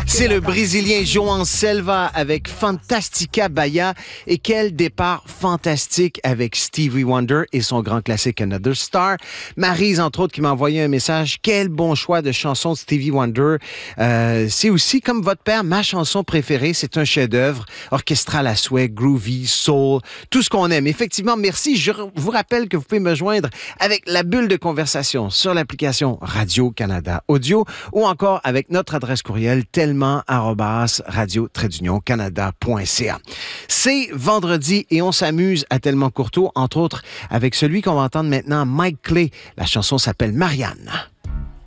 C'est le Brésilien João Selva avec Fantastica Bahia. Et quel départ fantastique avec Stevie Wonder et son grand classique Another Star. Maryse, entre autres, qui m'a envoyé un message. Quel bon choix de chanson de Stevie Wonder. C'est aussi, comme votre père, ma chanson préférée. C'est un chef-d'œuvre orchestral à souhait, groovy, soul, tout ce qu'on aime. Effectivement, merci. Je vous rappelle que vous pouvez me joindre avec la bulle de conversation sur l'application Radio-Canada Audio ou encore avec notre adresse courriel tellement@radio-canada.ca. C'est vendredi et on s'amuse à Tellement Courteau, entre autres avec celui qu'on va entendre maintenant, Mike Clay. La chanson s'appelle Marianne.